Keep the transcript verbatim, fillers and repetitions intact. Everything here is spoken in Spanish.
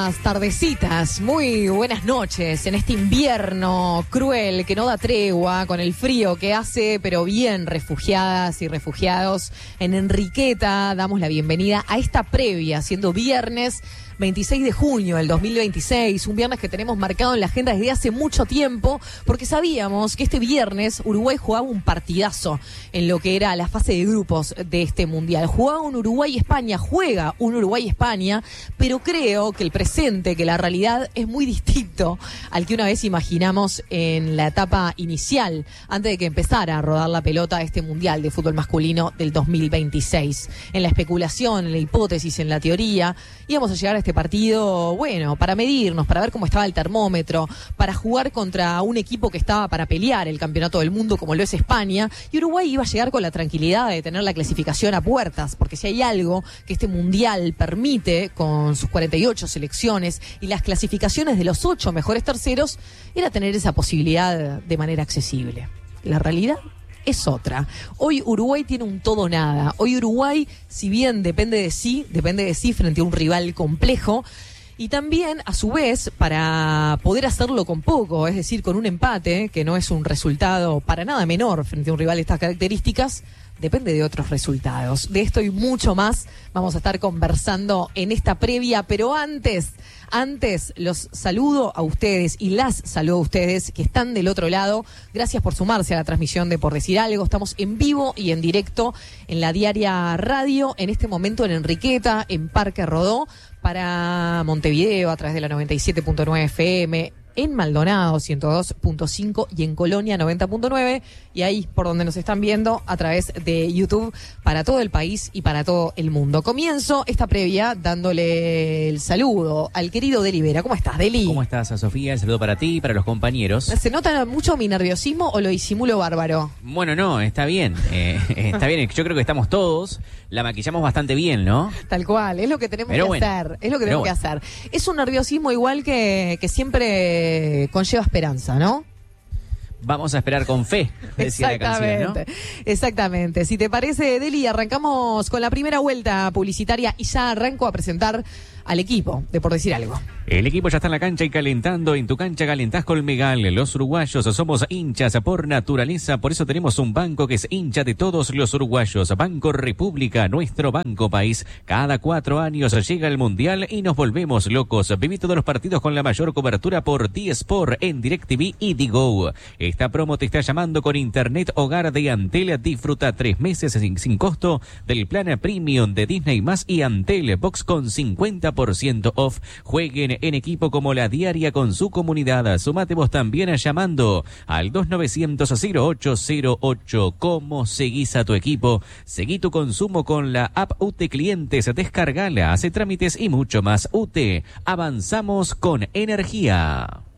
buenas tardecitas, muy buenas noches en este invierno cruel que no da tregua con el frío que hace, pero bien, refugiadas y refugiados. En Enriqueta damos la bienvenida a esta previa, siendo viernes veintiséis de junio del dos mil veintiséis, un viernes que tenemos marcado en la agenda desde hace mucho tiempo, porque sabíamos que este viernes Uruguay jugaba un partidazo en lo que era la fase de grupos de este mundial. Jugaba un Uruguay-España, juega un Uruguay-España, pero creo que el presente, que la realidad es muy distinto al que una vez imaginamos en la etapa inicial, antes de que empezara a rodar la pelota este mundial de fútbol masculino del dos mil veintiséis. En la especulación, en la hipótesis, en la teoría, íbamos a llegar a este partido, bueno, para medirnos, para ver cómo estaba el termómetro, para jugar contra un equipo que estaba para pelear el campeonato del mundo como lo es España, y Uruguay iba a llegar con la tranquilidad de tener la clasificación a puertas, porque si hay algo que este mundial permite con sus cuarenta y ocho selecciones y las clasificaciones de los ocho mejores terceros, era tener esa posibilidad de manera accesible. La realidad es otra. Hoy Uruguay tiene un todo nada. Hoy Uruguay, si bien depende de sí, depende de sí frente a un rival complejo, y también, a su vez, para poder hacerlo con poco, es decir, con un empate, que no es un resultado para nada menor frente a un rival de estas características, depende de otros resultados. De esto y mucho más vamos a estar conversando en esta previa, pero antes, antes los saludo a ustedes y las saludo a ustedes que están del otro lado. Gracias por sumarse a la transmisión de Por Decir Algo. Estamos en vivo y en directo en la Diaria Radio, en este momento en Enriqueta, en Parque Rodó, para Montevideo a través de la noventa y siete punto nueve F M, en Maldonado ciento dos punto cinco y en Colonia noventa punto nueve, y ahí por donde nos están viendo a través de YouTube para todo el país y para todo el mundo. Comienzo esta previa dándole el saludo al querido Deli Vera. ¿Cómo estás, Deli? ¿Cómo estás, Sofía? El saludo para ti y para los compañeros. ¿Se nota mucho mi nerviosismo o lo disimulo bárbaro? Bueno, no, está bien. Eh, está bien, yo creo que estamos todos, la maquillamos bastante bien, ¿no? Tal cual, es lo que tenemos Pero que bueno, hacer, es lo que tenemos bueno. que hacer. Es un nerviosismo igual que, que siempre conlleva esperanza, ¿no? Vamos a esperar con fe, decía la canción, ¿no? Exactamente. Si te parece, Deli, arrancamos con la primera vuelta publicitaria y ya arranco a presentar al equipo de Por Decir Algo. El equipo ya está en la cancha y calentando. En tu cancha calentás Colmegal. Los uruguayos somos hinchas por naturaleza, por eso tenemos un banco que es hincha de todos los uruguayos. Banco República, nuestro banco país. Cada cuatro años llega el Mundial y nos volvemos locos. Viví todos los partidos con la mayor cobertura por D-Sport en DirecTV y Digo. Esta promo te está llamando con Internet Hogar de Antel. Disfruta tres meses sin, sin costo del plan Premium de Disney Más y Antel Box con cincuenta por ciento off. Jueguen en equipo como la Diaria con su comunidad. Sumate vos también llamando al dos novecientos cero ocho cero ocho. ¿Cómo seguís a tu equipo? Seguí tu consumo con la app U T Clientes. Descargala, hace trámites y mucho más. U T, avanzamos con energía.